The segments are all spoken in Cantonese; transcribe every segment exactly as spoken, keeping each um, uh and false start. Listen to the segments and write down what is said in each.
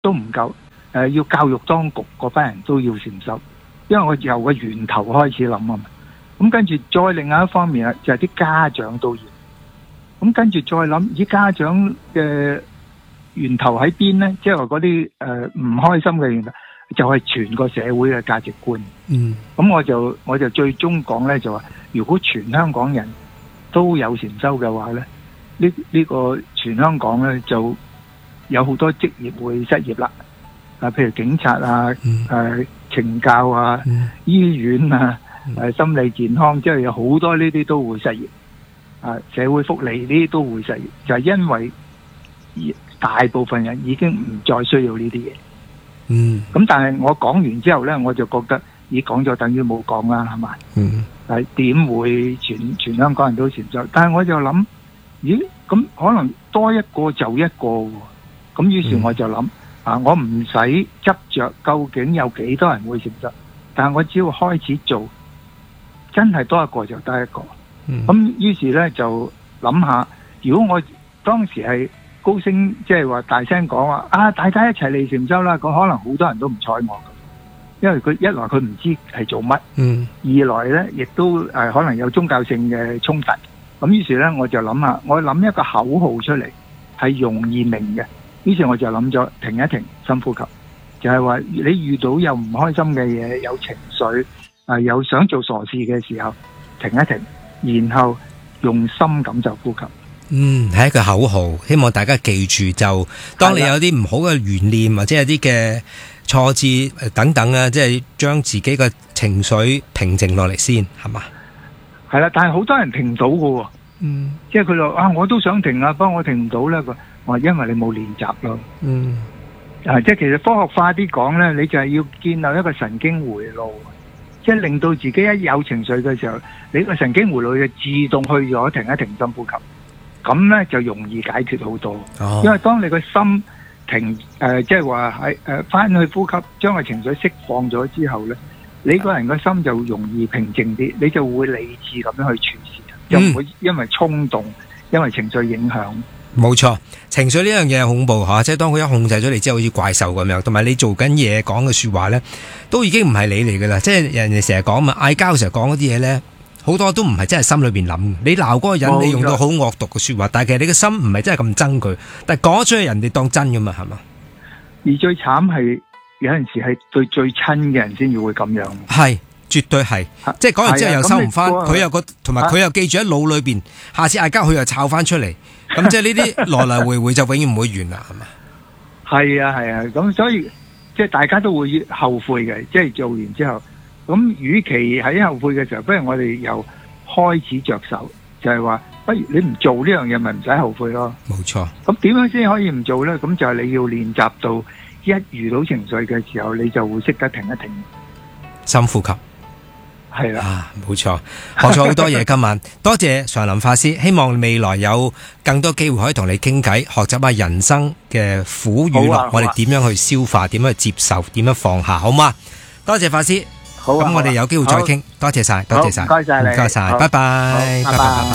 都唔夠，誒、呃、要教育當局嗰班人都要禪修，因為我由個源頭開始諗啊嘛。咁跟住再另外一方面啊，就係、是、啲家長都要。咁跟住再諗，咦家長嘅源頭喺邊呢？即係話嗰啲誒唔開心嘅源頭，就係、是、全個社會嘅價值觀。 嗯， 咁我就我就最終講呢，就話，如果全香港人都有禪修嘅話呢，呢呢、呢個全香港呢，就有好多職業會失業啦。啊，譬如警察啊，誒、 嗯呃、懲教啊， 嗯、 醫院啊，誒、 嗯呃、心理健康，即係有好多呢啲都會失業。啊，社會福利呢啲都會失業，就係、是、因為大部分人已經唔再需要呢啲嘢。 嗯， 咁但係我講完之後呢，我就覺得已講咗等於冇講啦，係嘛？ 嗯， 係點會全全香港人都禪修？但係我就諗，咦，咁可能多一個就一個喎。咁於是我就諗、嗯、啊，我唔使執着究竟有幾多人會禪修，但係我只要開始做，真係多一個就得一個。咁、嗯、於是咧就諗下，如果我當時係高聲，即係話大聲講話啊，大家一齊嚟禪修啦，咁可能好多人都唔睬我，因為佢一來佢唔知係做乜， 嗯， 二來咧亦都誒、呃、可能有宗教性嘅衝突。咁於是咧我就諗下，我諗一個口號出嚟係容易明嘅。於是我就諗咗停一停，深呼吸，就係、是、話你遇到有唔開心嘅嘢，有情緒啊、呃，有想做傻事嘅時候，停一停。然後用心感受呼吸。 嗯，係一個口號，希望大家記住。就當你有啲唔好嘅懸念或者有啲嘅挫折等等啊，即係將自己嘅情緒平靜落嚟先，係嘛？ 係啦，但係好多人停唔到㗎。 嗯， 即係佢話啊，我都想停啊，不過我停唔到咧。我話因為你冇練習咯。 嗯， 啊，即係其實科學化啲講咧，你就係要建立一個神經回路。即係令到自己一有情緒嘅時候，你個神經回路就自動去咗停一停深呼吸，咁呢就容易解決好多。哦、因為當你個心停誒，即係話喺誒翻去呼吸，將個情緒釋放咗之後呢，你個人個心就容易平靜啲，你就會理智咁樣去處事，就唔會因為衝動，因為情緒影響。 冇錯，情緒呢樣嘢係恐怖吓，即係當佢一控制咗你之後，好似怪獸咁樣，同埋你做緊嘢講嘅說話呢，都已經唔係你嚟噶啦。即係人哋成日講嘛，嗌交嘅時候講嗰啲嘢呢，好多都唔係真係心裏邊諗。你鬧嗰個人，你用到好惡毒嘅說話，但係其實你嘅心唔係真係咁憎佢，但係講咗出去人哋當真噶嘛，係嘛？而最慘係有陣時係對最親嘅人先至會咁樣。係。絕對係，即係講完之後又收唔翻，佢又個同埋佢又記住喺腦裏邊，下次嗌交佢又抄翻出嚟，咁即係呢啲來來回回就永遠唔會完啦，係嘛？係啊係啊，咁所以即係大家都會後悔嘅，即係做完之後，咁與其喺後悔嘅時候，不如我哋由開始着手，就係話，不如你唔做呢樣嘢，咪唔使後悔咯。冇錯。咁點樣先可以唔做咧？咁就係你要練習到一遇到情緒嘅時候，你就會識得停一停，深呼吸。係啦，啊，冇錯，學咗好多嘢今晚，多謝常林法師，希望未來有更多機會可以同你傾偈，學習下人生嘅苦與樂，我哋點樣去消化，點樣去接受，點樣放下，好嗎？多謝法師，好，咁我哋有機會再傾，多謝晒，多謝晒，唔該晒你，唔該晒，拜拜，拜拜，拜拜。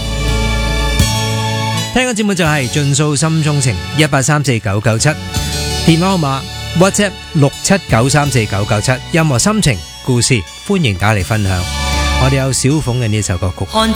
聽嘅節目就係盡訴心中情，一八三四九九七，電話號碼 WhatsApp 六七九三四九九七，任何心情故事歡迎打嚟分享。我哋有小鳳嘅呢首歌曲。